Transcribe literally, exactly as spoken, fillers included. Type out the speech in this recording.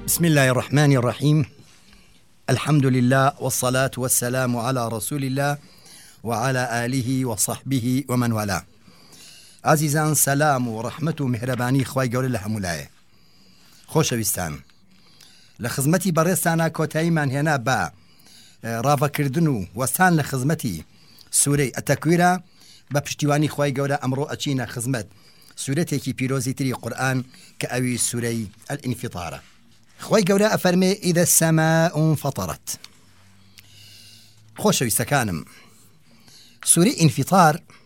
بسم الله الرحمن الرحيم. الحمد لله والصلاة والسلام على رسول الله وعلى آله وصحبه ومن والاه. عزيزان سلام ورحمة ومهرباني خواي قول الله مولاي. خوش ويستان لخزمتي برستانا كوتاي من هنا با رافا كردنو وستان لخزمتي سوري التكويرة بپشتیوانی خواي قول أمرو أچينا خزمت سورتي بيروزي تري قرآن كأوي سوري الانفطارة. خواي قول أفرمي إذا السماء انفطرت. خوش ويستكانم سوري انفطار